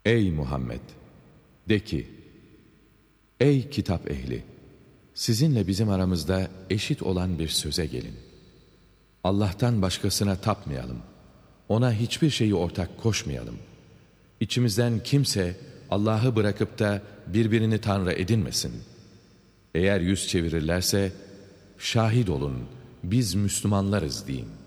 Ey Muhammed! De ki, ey kitap ehli! Sizinle bizim aramızda eşit olan bir söze gelin. Allah'tan başkasına tapmayalım. Ona hiçbir şeyi ortak koşmayalım. İçimizden kimse Allah'ı bırakıp da birbirini tanrı edinmesin. Eğer yüz çevirirlerse, şahit olun biz Müslümanlarız deyin.